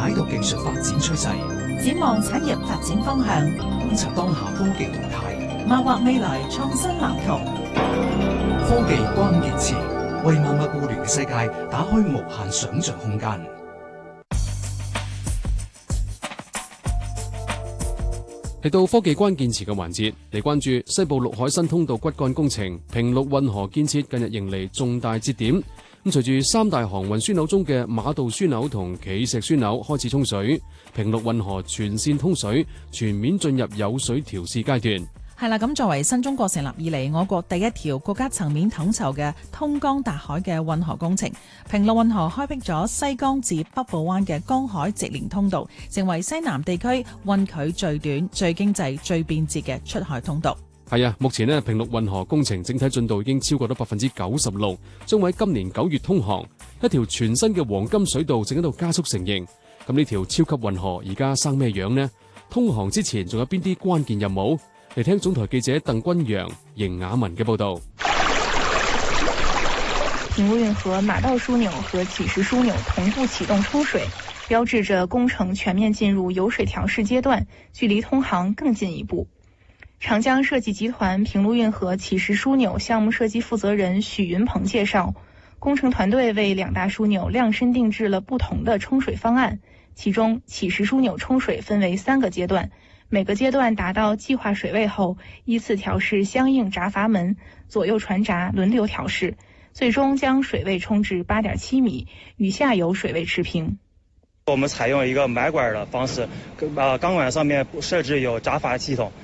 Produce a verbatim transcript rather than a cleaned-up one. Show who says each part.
Speaker 1: 解讀技術發展趨勢，
Speaker 2: 展望產業發展方向，
Speaker 1: 觀察當下科技動態，
Speaker 2: 謀劃未來創新藍圖。
Speaker 1: 科技關鍵詞，為萬物互聯嘅世界打開無限想像空間。
Speaker 3: 嚟到科技關鍵詞嘅環節，嚟關注西部陸海新通道骨幹工程平陸運河建設近日迎嚟重大節點。咁隨住三大航運樞紐中嘅馬道樞紐同企石樞紐開始沖水，平陸運河全線通水，全面進入有水調試階段。
Speaker 2: 係啦，咁作為新中國成立以嚟，我國第一條國家層面統籌嘅通江達海嘅運河工程，平陸運河開闢咗西江至北部灣嘅江海直連通道，成為西南地區運距最短、最經濟、最便捷嘅出海通道。
Speaker 3: 係啊，目前呢，平陸運河工程整體進度已經超過咗百分之九十六，將會喺今年九月通航。一條全新嘅黃金水道正喺度加速成形。咁呢條超級運河而家生咩樣呢？通航之前仲有邊啲關鍵任務？嚟聽總台記者鄧君陽、邢雅文嘅報道。
Speaker 4: 平陸運河馬道樞紐和企石樞紐同步啟動沖水，標誌着工程全面進入有水調試階段，距離通航更進一步。長江設計集團平陸運河企石樞紐項目設計負責人許雲鵬介紹，工程團隊為兩大樞紐量身定制了不同的沖水方案，其中企石樞紐沖水分為三個階段。每個階段達到計劃水位後，依次調試相應閘閥門，左右船閘輪流調試，最終將水位沖至八點七米，與下游水位持平。
Speaker 5: 我們採用一個埋管的方式，呃，鋼管上面設置有閘閥系統，